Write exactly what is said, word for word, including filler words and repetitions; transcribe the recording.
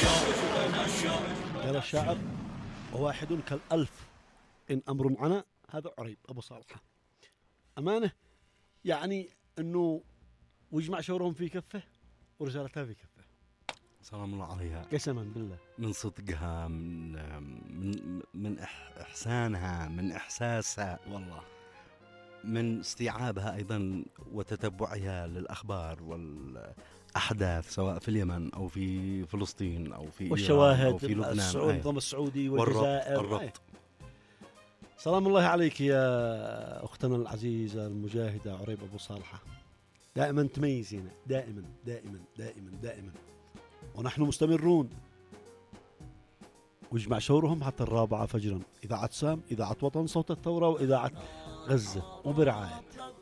قال الشاعر وواحد كالألف إن أمر عنا. هذا عريب أبو صالحة أمانة، يعني أنه ويجمع شورهم في كفه ورسالتها في كفه. سلام الله عليها قسما بالله، من صدقها، من من من إحسانها، من إحساسها والله، من استيعابها أيضا وتتبعها للأخبار والأحداث سواء في اليمن أو في فلسطين أو في والشواهد إيران أو في لبنان، السعود النظام السعودي والجزائر والربط الربط. سلام الله عليك يا أختنا العزيزة المجاهدة عريب أبو صالحة، دائما تميزين، دائما دائما دائما دائما، ونحن مستمرون. ويجمع شورهم حتى الرابعة فجرا. إذاعة سام، إذاعة وطن، صوت الثورة، وإذاعة غزة، وبرعاية